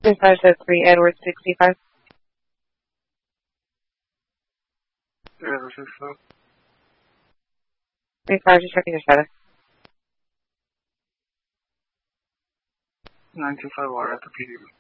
Dispatch at 3 Edward 65. Edward 65. 35, just checking your status. 925 water at the PD.